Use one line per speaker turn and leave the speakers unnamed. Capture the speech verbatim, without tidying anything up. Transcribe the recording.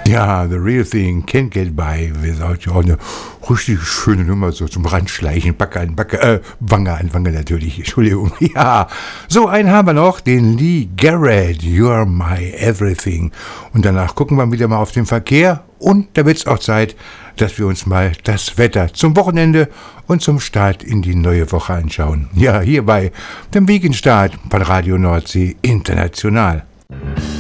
Ja, The Real Thing, Can't Get By Without You. Auch eine richtig schöne Nummer, so zum Randschleichen, Backe an Backe, äh, Wange an Wange natürlich, Entschuldigung. Ja, so einen haben wir noch, den Lee Garrett, You're My Everything. Und danach gucken wir wieder mal auf den Verkehr und da wird es auch Zeit, dass wir uns mal das Wetter zum Wochenende und zum Start in die neue Woche anschauen. Ja, hier bei dem Weekendstart von Radio Nordsee International.